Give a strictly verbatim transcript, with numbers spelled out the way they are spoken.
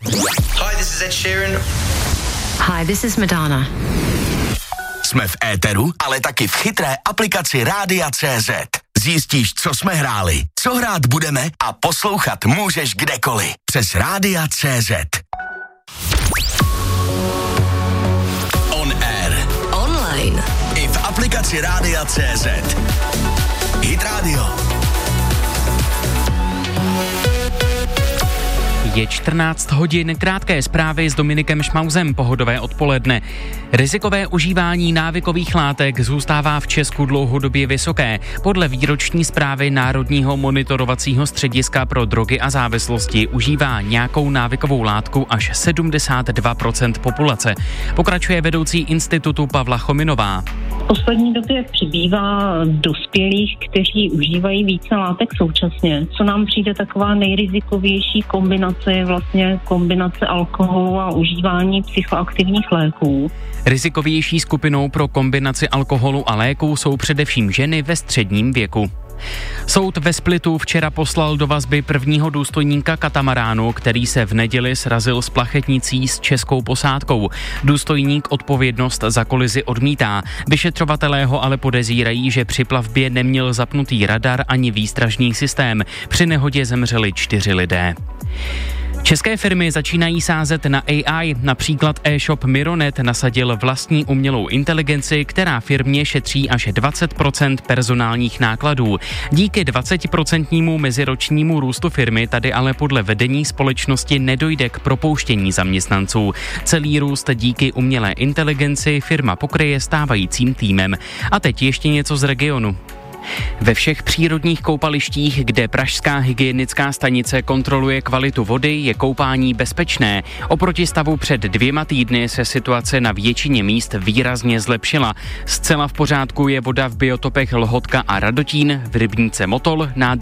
Hi, this is Ed Sheeran. Hi, this is Madonna. Jsme v éteru, ale taky v chytré aplikaci Rádia tečka cé zet. Zjistíš, co jsme hráli, co hrát budeme a poslouchat můžeš kdekoliv. Přes Rádia tečka cé zet. On air. Online. I v aplikaci Rádia tečka cé zet. Hit Radio. Je čtrnáct hodin, krátké zprávy s Dominikem Šmauzem, pohodové odpoledne. Rizikové užívání návykových látek zůstává v Česku dlouhodobě vysoké. Podle výroční zprávy Národního monitorovacího střediska pro drogy a závislosti užívá nějakou návykovou látku až sedmdesát dva procent populace. Pokračuje vedoucí institutu Pavla Chominová. V poslední době přibývá dospělých, kteří užívají více látek současně. Co nám přijde taková nejrizikovější kombinace je vlastně kombinace alkoholu a užívání psychoaktivních léků. Rizikovější skupinou pro kombinaci alkoholu a léků jsou především ženy ve středním věku. Soud ve Splitu včera poslal do vazby prvního důstojníka katamaránu, který se v neděli srazil s plachetnicí s českou posádkou. Důstojník odpovědnost za kolizi odmítá. Vyšetřovatelé ho ale podezírají, že při plavbě neměl zapnutý radar ani výstražný systém. Při nehodě zemřeli čtyři lidé. České firmy začínají sázet na A I, například e-shop Mironet nasadil vlastní umělou inteligenci, která firmě šetří až dvacet procent personálních nákladů. Díky dvacetiprocentnímu meziročnímu růstu firmy tady ale podle vedení společnosti nedojde k propouštění zaměstnanců. Celý růst díky umělé inteligenci firma pokryje stávajícím týmem. A teď ještě něco z regionu. Ve všech přírodních koupalištích, kde pražská hygienická stanice kontroluje kvalitu vody, je koupání bezpečné. Oproti stavu před dvěma týdny se situace na většině míst výrazně zlepšila. Zcela v pořádku je voda v biotopech Lhotka a Radotín, v rybníce Motol, nádrž